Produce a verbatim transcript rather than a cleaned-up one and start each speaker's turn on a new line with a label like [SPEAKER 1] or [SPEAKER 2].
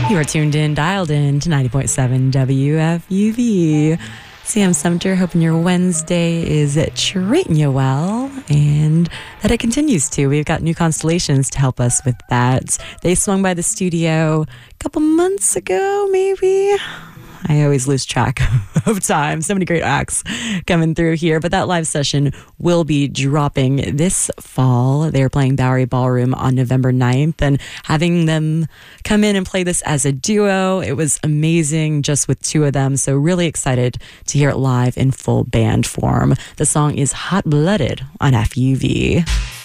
[SPEAKER 1] You are tuned in, dialed in to ninety point seven W F U V. Sam Sumter, hoping your Wednesday is treating you well and that it continues to. We've got New Constellations to help us with that. They swung by the studio a couple months ago, maybe. I always lose track of time. So many great acts coming through here. But that live session will be dropping this fall. They're playing Bowery Ballroom on November ninth. And having them come in and play this as a duo, it was amazing just with two of them. So really excited to hear it live in full band form. The song is Hot Blooded on F U V.